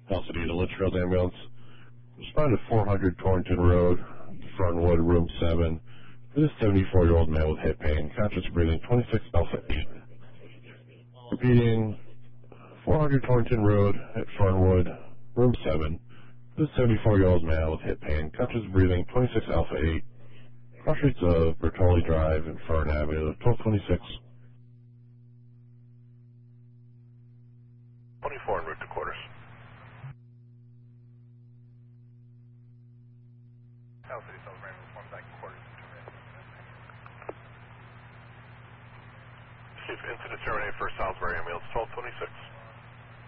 Custody to Litchfield Ambulance. Respond to 400 Torrington Road, Fernwood, room 7. For this 74-year-old man with hip pain, conscious breathing, 26 Alpha 8. Repeating, 400 Torrington Road at Fernwood, room 7. For this 74-year-old man with hip pain, conscious breathing, 26 Alpha 8. Cross streets of Bertoli Drive and Fern Avenue, 1226. 24 en route to quarters. South City Celebrate, one back quarters. Receive incident terminate for Salisbury ambulance 1226.